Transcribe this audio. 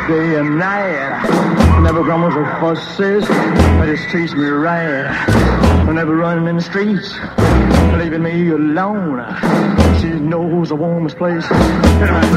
day and night. Never grumbles or fusses, but just treats me right. Never running in the streets, leaving me alone. She knows the warmest place.